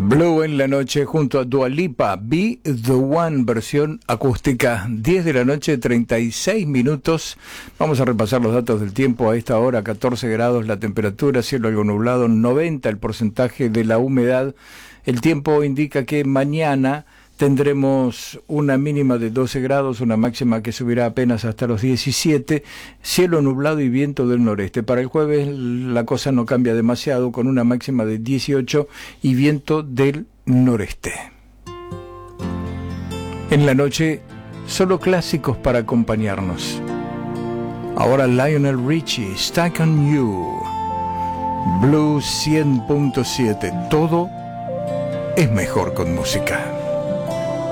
Blue en la noche junto a Dua Lipa, Be The One, versión acústica. 10 de la noche, 36 minutos. Vamos a repasar los datos del tiempo. A esta hora, 14 grados la temperatura, cielo algo nublado, 90 el porcentaje de la humedad. El tiempo indica que mañana tendremos una mínima de 12 grados, una máxima que subirá apenas hasta los 17, cielo nublado y viento del noreste. Para el jueves la cosa no cambia demasiado, con una máxima de 18 y viento del noreste. En la noche, solo clásicos para acompañarnos. Ahora Lionel Richie, Stuck on You. Blue 100.7, todo es mejor con música.